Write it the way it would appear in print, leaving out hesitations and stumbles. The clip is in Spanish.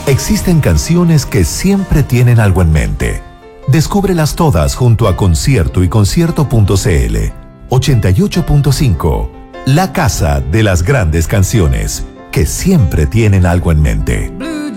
Existen canciones que siempre tienen algo en mente. Descúbrelas todas junto a Concierto y Concierto.cl. 88.5. La casa de las grandes canciones que siempre tienen algo en mente.